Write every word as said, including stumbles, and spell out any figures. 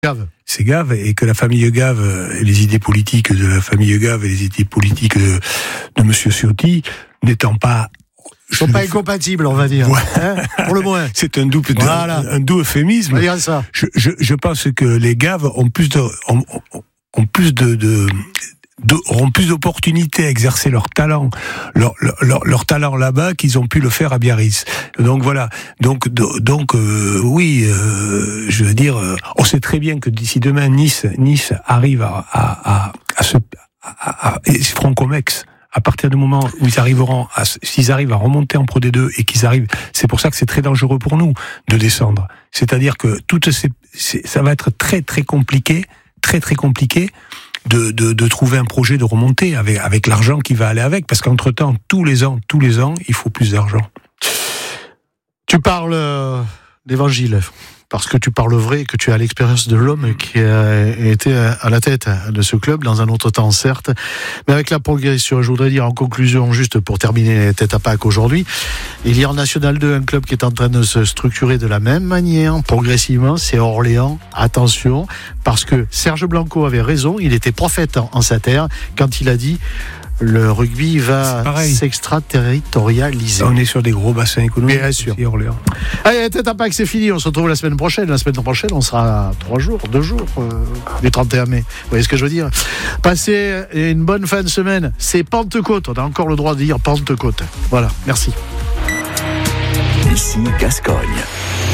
Gave. C'est Gave, et que la famille Gave, et les idées politiques de la famille Gave et les idées politiques de, de Monsieur Ciotti n'étant pas... Ils sont pas incompatibles, on va dire. Ouais. Hein, pour le moins. C'est un doux, voilà. un, un doux euphémisme. On va dire ça. Je, je, je pense que les Gaves ont plus de, ont, ont plus de, de, de auront plus d'opportunités à exercer leur talent, leur, leur, leur talent là-bas qu'ils ont pu le faire à Biarritz. Donc voilà. Donc, donc euh, oui, euh, je veux dire, euh, on sait très bien que d'ici demain, Nice, Nice arrive à, à, à, à se, à, à, à Francomex. À partir du moment où ils arriveront, à, s'ils arrivent à remonter en Pro D deux et qu'ils arrivent, c'est pour ça que c'est très dangereux pour nous de descendre. C'est-à-dire que toutes ces, c'est, ça va être très très compliqué, très très compliqué de, de, de trouver un projet de remontée avec, avec l'argent qui va aller avec, parce qu'entre-temps, tous les ans, tous les ans, il faut plus d'argent. Tu parles euh, d'évangile, parce que tu parles vrai, que tu as l'expérience de l'homme qui a été à la tête de ce club, dans un autre temps certes, mais avec la progression. Je voudrais dire en conclusion, juste pour terminer Tête à Pâques aujourd'hui, il y a en National deux un club qui est en train de se structurer de la même manière, progressivement, c'est Orléans. Attention, parce que Serge Blanco avait raison, il était prophète en, en sa terre, quand il a dit... Le rugby va s'extraterritorialiser. On est sur des gros bassins économiques. Bien sûr. Ici, Orléans. Allez, Tête à Pâques, c'est fini. On se retrouve la semaine prochaine. La semaine prochaine, on sera à trois jours, deux jours, euh, du trente et un mai. Vous voyez ce que je veux dire? Passez une bonne fin de semaine. C'est Pentecôte. On a encore le droit de dire Pentecôte. Voilà. Merci. Ici, Gascogne.